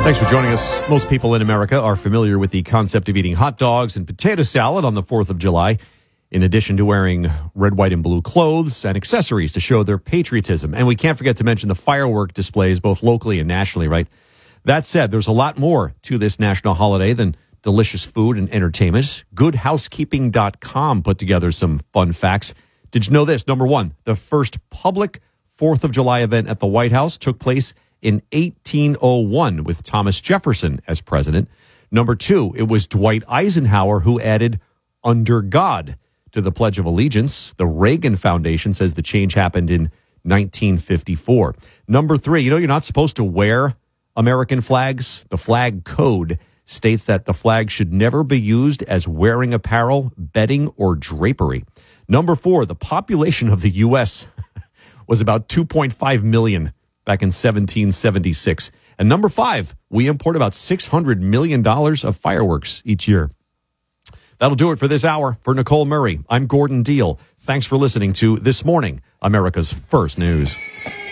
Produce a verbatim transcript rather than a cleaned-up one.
Thanks for joining us. Most people in America are familiar with the concept of eating hot dogs and potato salad on the fourth of July, in addition to wearing red, white, and blue clothes and accessories to show their patriotism. And we can't forget to mention the firework displays, both locally and nationally, right? That said, there's a lot more to this national holiday than delicious food and entertainment. good housekeeping dot com put together some fun facts. Did you know this? Number one, the first public fourth of July event at the White House took place in eighteen oh one with Thomas Jefferson as president. Number two, it was Dwight Eisenhower who added "Under God" to the Pledge of Allegiance. The Reagan Foundation says the change happened in nineteen fifty-four. Number three, you know you're not supposed to wear American flags. The flag code states that the flag should never be used as wearing apparel, bedding, or drapery. Number four, the population of the U S was about two point five million back in seventeen seventy-six. And number five, we import about six hundred million dollars of fireworks each year. That'll do it for this hour. For Nicole Murray, I'm Gordon Deal. Thanks for listening to This Morning, America's First News.